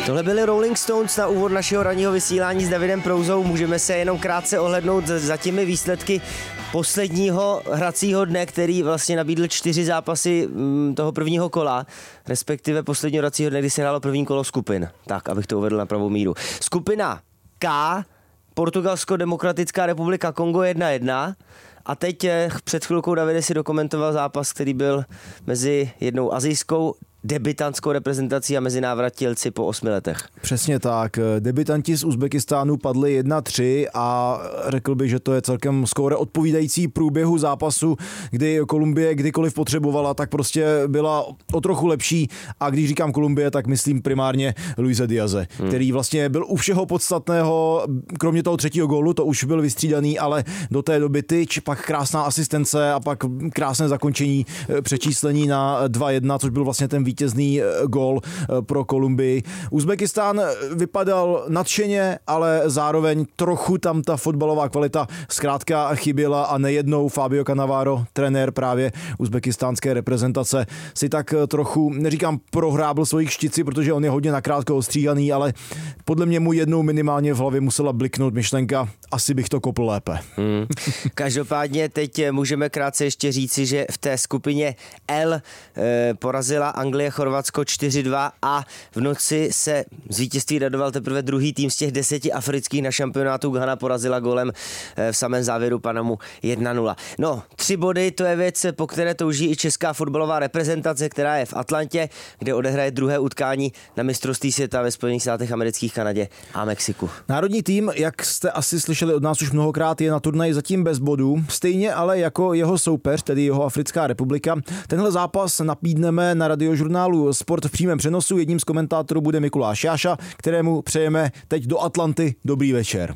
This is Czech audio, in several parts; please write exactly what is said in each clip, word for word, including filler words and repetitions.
Tohle byly Rolling Stones na úvod našeho ranního vysílání s Davidem Prouzou. Můžeme se jenom krátce ohlednout za těmi výsledky posledního hracího dne, který vlastně nabídl čtyři zápasy toho prvního kola, respektive posledního hracího dne, kdy se hrálo první kolo skupin. Tak, abych to uvedl na pravou míru. Skupina K, Portugalsko-Demokratická republika Kongo jedna jedna. A teď před chvilkou Davide si dokumentoval zápas, který byl mezi jednou asijskou debutantskou reprezentací a mezi návratilci po osmi letech. Přesně tak. Debutanti z Uzbekistánu padli jedna tři a řekl bych, že to je celkem skóre odpovídající průběhu zápasu, kdy Kolumbie kdykoliv potřebovala, tak prostě byla o trochu lepší. A když říkám Kolumbie, tak myslím primárně Luise Diaze, hmm. který vlastně byl u všeho podstatného, kromě toho třetího gólu, to už byl vystřídaný, ale do té doby tyč, pak krásná asistence a pak krásné zakončení přečíslení na dva jedna, což byl vlastně ten vítězný gól pro Kolumbii. Uzbekistán vypadal nadšeně, ale zároveň trochu tam ta fotbalová kvalita zkrátka chyběla a nejednou Fabio Cannavaro, trenér právě uzbekistánské reprezentace, si tak trochu, neříkám prohrábl svojich štici, protože on je hodně nakrátko ostříhaný, ale podle mě mu jednou minimálně v hlavě musela bliknout myšlenka, asi bych to kopl lépe. Hmm. Každopádně teď můžeme krátce ještě říci, že v té skupině L eh, porazila Anglie Chorvatsko čtyři dva a v noci se z vítězství radoval teprve druhý tým z těch deseti afrických na šampionátu. Ghana porazila golem v samém závěru Panamu jedna nula. No, tři body, to je věc, po které touží i česká fotbalová reprezentace, která je v Atlantě, kde odehraje druhé utkání na mistrovství světa ve Spojených státech amerických, Kanadě a Mexiku. Národní tým, jak jste asi slyšeli od nás už mnohokrát, je na turnaji zatím bez bodů, stejně ale jako jeho soupeř, tedy jeho Africká republika. Tenhle zápas nabídneme na radiožurnálu Sport v přímém přenosu. Jedním z komentátorů bude Mikuláš Jáša, kterému přejeme teď do Atlanty dobrý večer.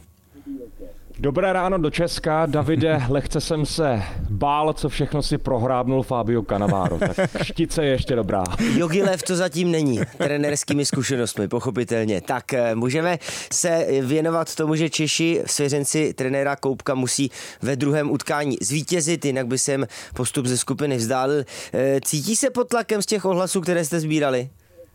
Dobré ráno do Česka. Davide, lehce jsem se bál, co všechno si prohrábnul Fabio Cannavaro. Tak štice je ještě dobrá. Jogi Lev to zatím není, trenérskými zkušenostmi, pochopitelně. Tak můžeme se věnovat tomu, že Češi, svěřenci trenéra Koubka, musí ve druhém utkání zvítězit, jinak by sem postup ze skupiny vzdálil. Cítí se pod tlakem z těch ohlasů, které jste sbírali?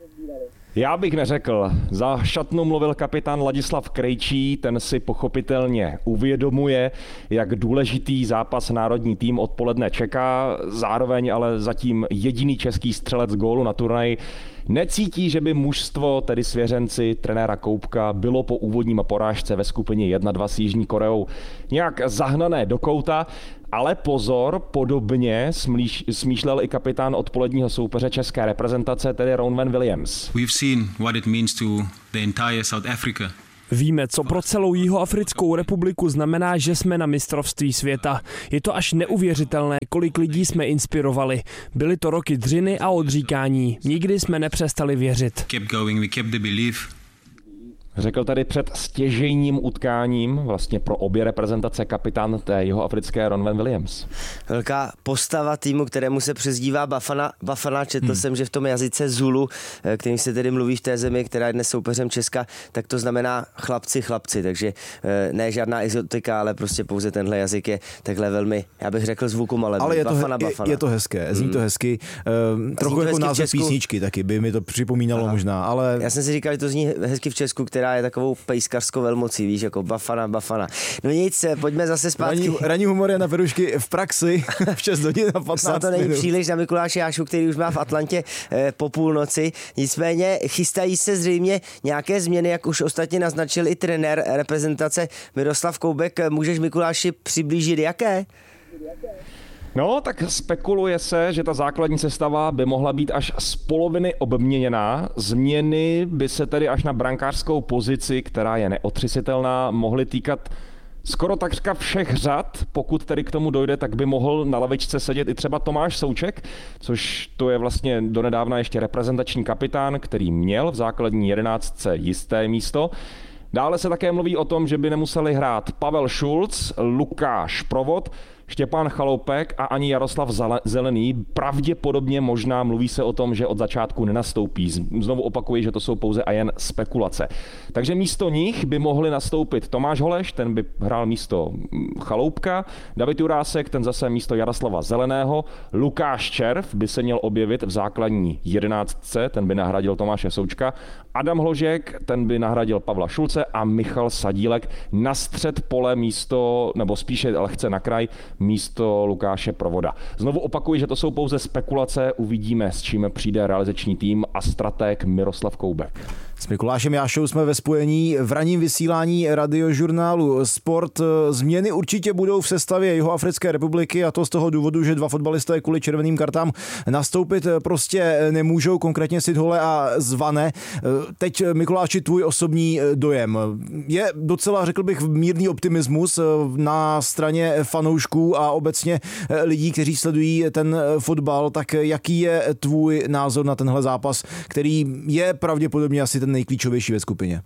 Já bych neřekl. Za šatnu mluvil kapitán Ladislav Krejčí, ten si pochopitelně uvědomuje, jak důležitý zápas národní tým odpoledne čeká, zároveň ale zatím jediný český střelec gólu na turnaji necítí, že by mužstvo, tedy svěřenci trenéra Koubka, bylo po úvodním porážce ve skupině jedna dva s Jižní Koreou nějak zahnané do kouta. Ale pozor, podobně smýš, smýšlel i kapitán odpoledního soupeře české reprezentace, tedy Ronwen Williams. We've seen what it means to the entire South Africa. Víme, co pro celou Jihoafrickou republiku znamená, že jsme na mistrovství světa. Je to až neuvěřitelné, kolik lidí jsme inspirovali. Byly to roky dřiny a odříkání. Nikdy jsme nepřestali věřit. Kept going, we kept the belief. Řekl tady před stěžejním utkáním vlastně pro obě reprezentace kapitán té jihoafrické Ronwen Williams. Velká postava týmu, kterému se přezdívá Bafana. Bafana, četl hmm. jsem, že v tom jazyce Zulu, kterým se tedy mluví v té zemi, která je dnes soupeřem Česka, tak to znamená chlapci, chlapci, takže ne žádná exotika, ale prostě pouze tenhle jazyk je takhle velmi, já bych řekl zvuku, ale, ale je, Bafana, to, Bafana. je, je to hezké, zní to hezky. Uh, trochu jako název písničky taky by mi to připomínalo Aha. možná, ale... Já jsem si říkal, že to zní hezky v Česku, která je takovou pejskařskou velmocí, víš, jako Bafana, Bafana. No nic, pojďme zase zpátky. Ranní, ranní humor je na Perušky v praxi v šest hodin a patnáct to není minut. příliš na Mikuláše Jášu, který už má v Atlantě eh, po půlnoci. Nicméně chystají se zřejmě nějaké změny, jak už ostatně naznačil i trenér reprezentace Miroslav Koubek. Můžeš, Mikuláši, přiblížit jaké? No, tak spekuluje se, že ta základní sestava by mohla být až z poloviny obměněná. Změny by se tedy až na brankářskou pozici, která je neotřesitelná, mohly týkat skoro takřka všech řad. Pokud tedy k tomu dojde, tak by mohl na lavičce sedět i třeba Tomáš Souček, což to je vlastně donedávna ještě reprezentační kapitán, který měl v základní jedenáctce jisté místo. Dále se také mluví o tom, že by nemuseli hrát Pavel Šulc, Lukáš Provod, Štěpán Chaloupek a ani Jaroslav Zelený pravděpodobně možná mluví se o tom, že od začátku nenastoupí. Znovu opakuji, že to jsou pouze a jen spekulace. Takže místo nich by mohli nastoupit Tomáš Holeš, ten by hrál místo Chaloupka, David Jurásek, ten zase místo Jaroslava Zeleného, Lukáš Červ by se měl objevit v základní jedenáctce, ten by nahradil Tomáše Součka, Adam Hložek, ten by nahradil Pavla Šulce a Michal Sadílek na střed pole místo, nebo spíše lehce na kraj, místo Lukáše Provoda. Znovu opakuji, že to jsou pouze spekulace, uvidíme, s čím přijde realizační tým a stratég Miroslav Koubek. S Mikulášem Jášou jsme ve spojení v ranním vysílání radiožurnálu Sport. Změny určitě budou v sestavě Jihoafrické republiky a to z toho důvodu, že dva fotbalisté kvůli červeným kartám nastoupit prostě nemůžou, konkrétně Sidhole a Zvane. Teď, Mikuláši, tvůj osobní dojem. Je docela, řekl bych, mírný optimismus na straně fanoušků a obecně lidí, kteří sledují ten fotbal, tak jaký je tvůj názor na tenhle zápas, který je pravděpodobně asi ten nejklíčovější ve skupině?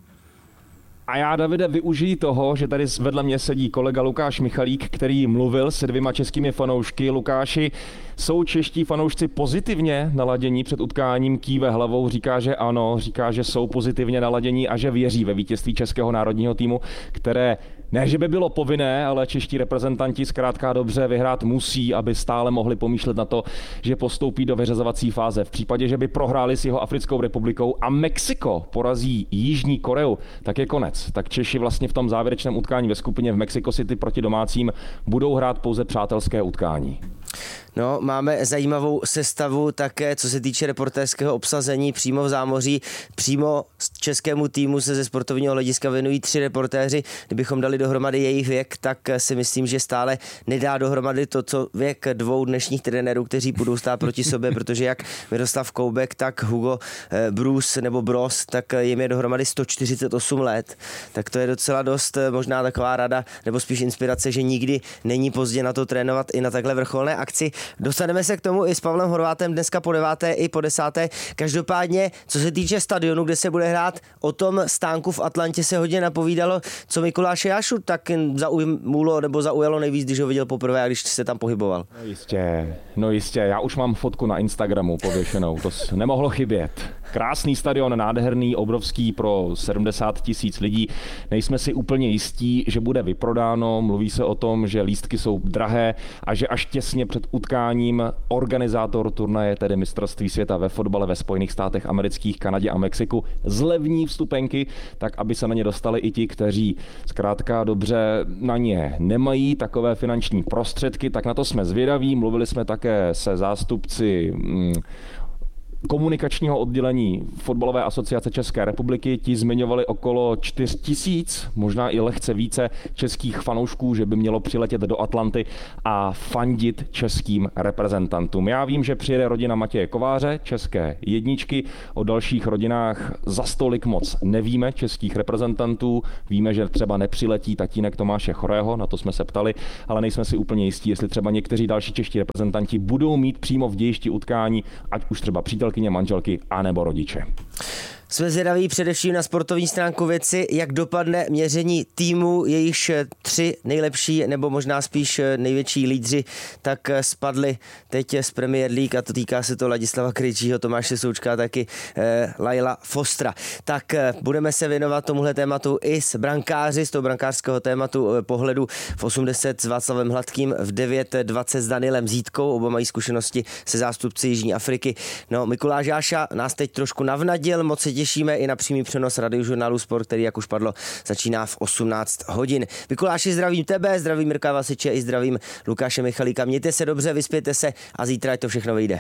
A já, Davide, využiji toho, že tady vedle mě sedí kolega Lukáš Michalík, který mluvil se dvěma českými fanoušky. Lukáši, jsou čeští fanoušci pozitivně naladění před utkáním? Kýve hlavou, říká, že ano, říká, že jsou pozitivně naladění a že věří ve vítězství českého národního týmu, které ne, že by bylo povinné, ale čeští reprezentanti zkrátka dobře vyhrát musí, aby stále mohli pomýšlet na to, že postoupí do vyřazovací fáze. V případě, že by prohráli s Jihoafrickou republikou a Mexiko porazí Jižní Koreu, tak je konec. Tak Češi vlastně v tom závěrečném utkání ve skupině v Mexico City proti domácím budou hrát pouze přátelské utkání. No, máme zajímavou sestavu také, co se týče reportérského obsazení přímo v zámoří. Přímo českému týmu se ze sportovního hlediska věnují tři reportéři. Kdybychom dali dohromady jejich věk, tak si myslím, že stále nedá dohromady to, co věk dvou dnešních trenérů, kteří budou stát proti sobě, protože jak Miroslav Koubek, tak Hugo Bruce nebo Bros, tak jim je dohromady sto čtyřicet osm let. Tak to je docela dost možná taková rada, nebo spíš inspirace, že nikdy není pozdě na to trénovat i na takhle vrcholné akci. Dostaneme se k tomu i s Pavlem Horvátem dneska po deváté i po desáté. Každopádně, co se týče stadionu, kde se bude hrát, o tom stánku v Atlantě se hodně napovídalo, co Mikuláše Jášu tak zaujmulo nebo zaujalo nejvíc, když ho viděl poprvé a když se tam pohyboval. No jistě, no jistě, já už mám fotku na Instagramu pověšenou, to nemohlo chybět. Krásný stadion, nádherný, obrovský pro sedmdesát tisíc lidí. Nejsme si úplně jistí, že bude vyprodáno. Mluví se o tom, že lístky jsou drahé a že až těsně před utkáním organizátor turnaje, tedy mistrovství světa ve fotbale ve Spojených státech amerických, Kanadě a Mexiku, zlevní vstupenky, tak aby se na ně dostali i ti, kteří zkrátka dobře na ně nemají takové finanční prostředky, tak na to jsme zvědaví. Mluvili jsme také se zástupci mm, komunikačního oddělení Fotbalové asociace České republiky. Ti zmiňovali okolo čtyři tisíc, možná i lehce více českých fanoušků, že by mělo přiletět do Atlanty a fandit českým reprezentantům. Já vím, že přijede rodina Matěje Kováře, české jedničky. O dalších rodinách za stolik moc nevíme, českých reprezentantů. Víme, že třeba nepřiletí tatínek Tomáše Chorého, na to jsme se ptali, ale nejsme si úplně jistí, jestli třeba někteří další čeští reprezentanti budou mít přímo v dějišti utkání, ať už třeba přítel manželky a nebo rodiče. Jsme zvědaví především na sportovní stránku věci, jak dopadne měření týmu, jejichž tři nejlepší nebo možná spíš největší lídři tak spadli teď z Premier League a to týká se to Ladislava Krejčího, Tomáše Součka a taky eh, Laila Fostra. Tak eh, budeme se věnovat tomuhle tématu i s brankáři, z toho brankářského tématu eh, pohledu v osm deset s Václavem Hladkým, v devět dvacet s Danielem Zítkou, oba mají zkušenosti se zástupci Jižní Afriky. No, Mikuláš Jáša nás teď trošku navnadil, moc se těšíme i na přímý přenos radiožurnálu Sport, který, jak už padlo, začíná v osmnáct hodin. Mikuláši, zdravím tebe, zdravím Mirka Vasiče i zdravím Lukáše Michalíka. Mějte se dobře, vyspějte se a zítra to všechno vyjde.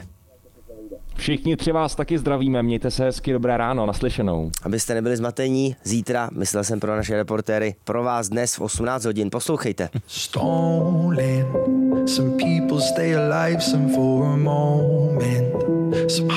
Všichni tři vás taky zdravíme, mějte se hezky, dobré ráno, naslyšenou. Abyste nebyli zmatení, zítra, myslel jsem pro naše reportéry, pro vás dnes v osmnáct hodin, poslouchejte. Stolen, some people stay alive, some for a moment. Some